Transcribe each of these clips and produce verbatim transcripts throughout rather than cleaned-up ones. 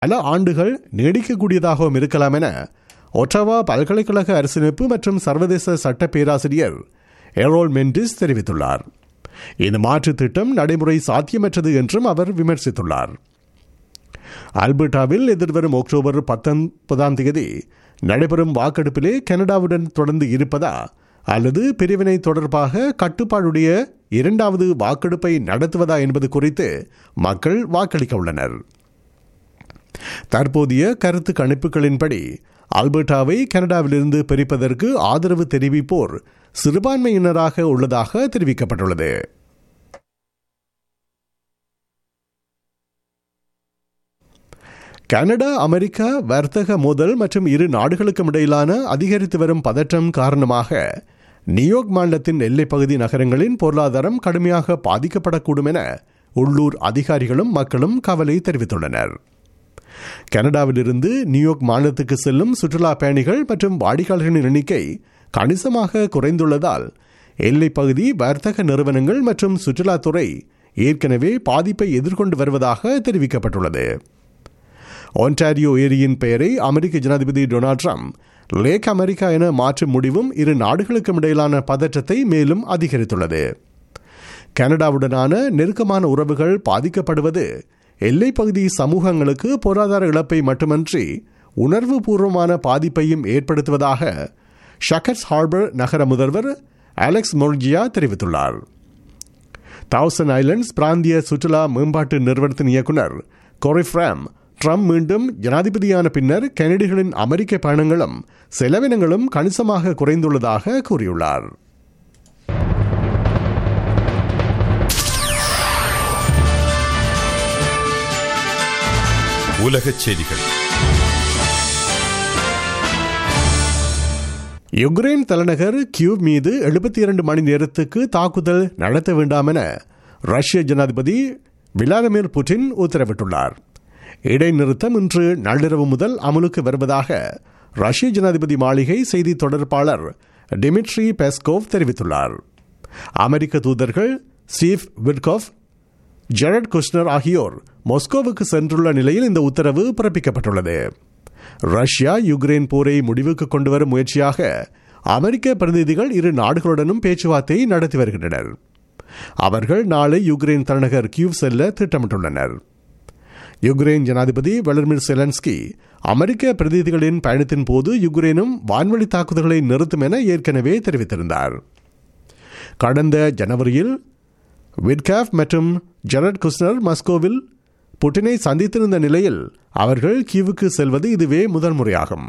பல ஆண்டுகள் நீடிக்கக்கூடியதாகவும் இருக்கலாம் என ஒட்டாவா பல்கலைக்கழக அரசியலமைப்பு மற்றும் சர்வதேச சட்ட பேராசிரியர் எரோல் மெண்டிஸ் தெரிவித்துள்ளார். இந்த மாற்று திட்டம் நடைமுறை சாத்தியமற்றது என்றும் அவர் விமர்சித்துள்ளார். ஆல்பர்டாவில் எதிர்வரும் அக்டோபர் பத்தொன்பதாம் தேதி நடைபெறும் வாக்கெடுப்பிலே கனடாவுடன் தொடர்ந்து இருப்பதா அல்லது பிரிவினை தொடர்பாக கட்டுப்பாடுடைய இரண்டாவது வாக்கெடுப்பை நடத்துவதா என்பது குறித்து மக்கள் வாக்களிக்க உள்ளனர். தற்போதைய கருத்து கணிப்புகளின்படி ஆல்பர்டாவை கனடாவிலிருந்து பிரிப்பதற்கு ஆதரவு தெரிவிப்போர் சிறுபான்மையினராக உள்ளதாக தெரிவிக்கப்பட்டுள்ளது. கனடா அமெரிக்கா வர்த்தக மோதல் மற்றும் இரு நாடுகளுக்கும் இடையிலான அதிகரித்து வரும் பதற்றம் காரணமாக நியூயார்க் மாநிலத்தின் எல்லைப்பகுதி நகரங்களின் பொருளாதாரம் கடுமையாக பாதிக்கப்படக்கூடும் என உள்ளூர் அதிகாரிகளும் மக்களும் கவலை தெரிவித்துள்ளனர். கனடாவிலிருந்து நியூயார்க் மாநிலத்துக்கு செல்லும் சுற்றுலா பயணிகள் மற்றும் வாடிக்கையாளர்களின் எண்ணிக்கை கணிசமாக குறைந்துள்ளதால் எல்லைப்பகுதி வர்த்தக நிறுவனங்கள் மற்றும் சுற்றுலாத்துறை ஏற்கனவே பாதிப்பை எதிர்கொண்டு வருவதாக தெரிவிக்கப்பட்டுள்ளது. ஒன்டாரியோ ஏரியின் பெயரை அமெரிக்க ஜனாதிபதி டொனால்ட் ட்ரம்ப் லேக் அமெரிக்கா என மாற்றும் முடிவும் இரு நாடுகளுக்கும் இடையிலான பதற்றத்தை மேலும் அதிகரித்துள்ளது. கனடாவுடனான நெருக்கமான உறவுகள் பாதிக்கப்படுவது எல்லைப்பகுதி சமூகங்களுக்கு பொருளாதார இழப்பை மட்டுமன்றி உணர்வு பூர்வமான பாதிப்பையும் ஏற்படுத்துவதாக ஷக்கர்ஸ் ஹார்பர் நகர முதல்வர் அலெக்ஸ் மொர்ஜியா தெரிவித்துள்ளார். தௌசண்ட் ஐலண்ட்ஸ் பிராந்திய சுற்றுலா மேம்பாட்டு நிறுவனத்தின் இயக்குநர் கோரி ஃப்ராம் ட்ரம்ப் மீண்டும் ஜனாதிபதியான பின்னர் கனடியர்களின் அமெரிக்க பயணங்களும் செலவினங்களும் கணிசமாக குறைந்துள்ளதாக கூறியுள்ளார். உலகச் செய்திகள். யுக்ரைன் தலைநகர் கியூவ் மீது எழுபத்தி இரண்டு மணி நேரத்துக்கு தாக்குதல் நடத்த வேண்டாம் என ரஷ்ய ஜனாதிபதி விளாடிமிர் புட்டின் உத்தரவிட்டுள்ளார். இடைநிறுத்தம் இன்று நள்ளிரவு முதல் அமலுக்கு வருவதாக ரஷ்ய ஜனாதிபதி மாளிகை செய்தி தொடர்பாளர் டிமிட்ரி பெஸ்கோவ் தெரிவித்துள்ளார். அமெரிக்க தூதர்கள் ஸ்டீவ் விட்கோஃப், ஜெரட் குஷ்னர் ஆகியோர் மாஸ்கோவுக்கு சென்றுள்ள நிலையில் இந்த உத்தரவு பிறப்பிக்கப்பட்டுள்ளது. ரஷ்யா யுக்ரைன் போரை முடிவுக்கு கொண்டுவரும் முயற்சியாக அமெரிக்க பிரதிநிதிகள் இரு நாடுகளுடனும் பேச்சுவார்த்தை நடத்தி வருகின்றனர். அவர்கள் நாளை யுக்ரைன் தலைநகர் கியூவ் செல்ல திட்டமிட்டுள்ளனர். யுக்ரைன் ஜனாதிபதி வளடிமிர் செலன்ஸ்கி அமெரிக்க பிரதிநிதிகளின் பயணத்தின் போது யுக்ரைனும் வான்வழி தாக்குதல்களை நிறுத்தும் என ஏற்கனவே தெரிவித்திருந்தார். கடந்த ஜனவரியில் விட்காஃப் மற்றும் ஜெரட் குஷ்னர் மாஸ்கோவில் புட்டினை சந்தித்திருந்த நிலையில் அவர்கள் கீவுக்கு செல்வது இதுவே முதல் முறையாகும்.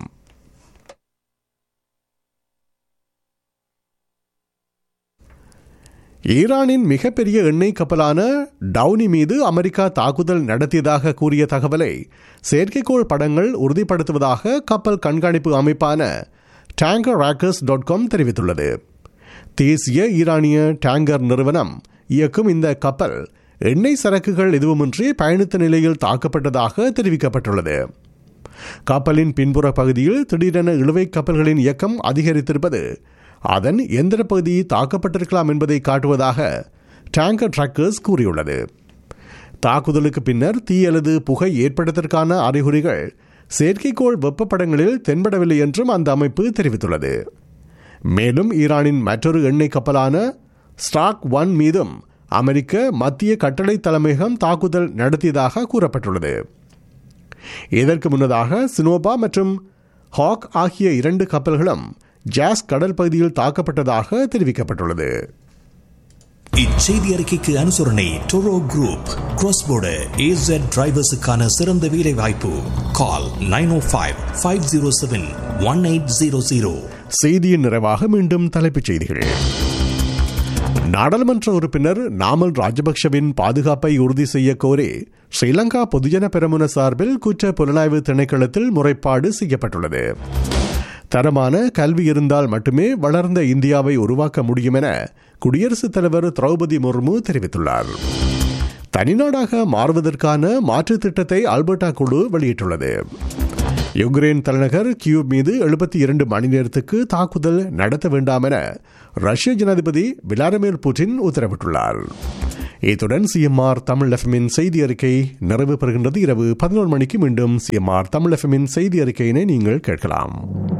ஈரானின் மிகப்பெரிய எண்ணெய் கப்பலான டவுனி மீது அமெரிக்கா தாக்குதல் நடத்தியதாக கூறிய தகவலை செயற்கைக்கோள் படங்கள் உறுதிப்படுத்துவதாக கப்பல் கண்காணிப்பு அமைப்பான டேங்கர் ராக்கர்ஸ் டாட் காம் தெரிவித்துள்ளது. தேசிய ஈரானிய டேங்கர் நிறுவனம் இயக்கும் இந்த கப்பல் எண்ணெய் சரக்குகள் எதுவுமின்றி பயணித்த நிலையில் தாக்கப்பட்டதாக தெரிவிக்கப்பட்டுள்ளது. கப்பலின் பின்புற பகுதியில் திடீரென இழுவை கப்பல்களின் இயக்கம் அதிகரித்திருப்பது அதன் எந்திர பகுதி தாக்கப்பட்டிருக்கலாம் என்பதை காட்டுவதாக டேங்கர் ட்ராக்கர்ஸ் கூறியுள்ளது. தாக்குதலுக்கு பின்னர் தீ அல்லது புகை ஏற்பட்டதற்கான அறிகுறிகள் செயற்கைக்கோள் வெப்பப்படங்களில் தென்படவில்லை என்றும் அந்த அமைப்பு தெரிவித்துள்ளது. மேலும் ஈரானின் மற்றொரு எண்ணெய் கப்பலான ஸ்டாக் ஒன் மீதும் அமெரிக்க மத்திய கட்டளை தலைமையகம் தாக்குதல் நடத்தியதாக கூறப்பட்டுள்ளது. இதற்கு முன்னதாக சினோபா மற்றும் ஹாக் ஆகிய இரண்டு கப்பல்களும் ஜாஸ் கடல் பகுதியில் தாக்கப்பட்டதாக தெரிவிக்கப்பட்டுள்ளது. இச்செய்தி அறிக்கைக்கு அனுசரணை டொரோ குரூப் கிராஸ் போர்டர் ஏசட் டிரைவர்ஸுக்கான சிறந்த வேலை வாய்ப்பு. கால் நைன் ஓ five five zero seven one eight zero zero. செய்தியின் நிறைவாக மீண்டும் தலைப்புச் செய்திகள். நாடாளுமன்ற உறுப்பினர் நாமல் ராஜபக்ஷவின் பாதுகாப்பை உறுதி செய்ய கோரி ஸ்ரீலங்கா பொதுஜன பெரமுன சார்பில் குற்ற புலனாய்வு திணைக்களத்தில் முறைப்பாடு செய்யப்பட்டுள்ளது. தரமான கல்வி இருந்தால் மட்டுமே வளர்ந்த இந்தியாவை உருவாக்க முடியும் என குடியரசுத் தலைவர் திரௌபதி முர்மு தெரிவித்துள்ளார். தனிநாடாக மாறுவதற்கான மாற்று திட்டத்தை ஆல்பர்டா குழு வெளியிட்டுள்ளது. யுக்ரைன் தலைநகர் கியூவ் மீது எழுபத்தி இரண்டு மணி நேரத்துக்கு தாக்குதல் நடத்த வேண்டாம் என ரஷ்ய ஜனாதிபதி விளாடிமிர் புட்டின் உத்தரவிட்டுள்ளார். இத்துடன் சிஎம்ஆர் தமிழ் எஃப்எம்மின் செய்தி அறிக்கை நிறைவு பெறுகின்றது. இரவு பதினோரு மணிக்கு மீண்டும் சிஎம்ஆர் தமிழ் எஃப்எம்மின் செய்தி அறிக்கையினை நீங்கள் கேட்கலாம்.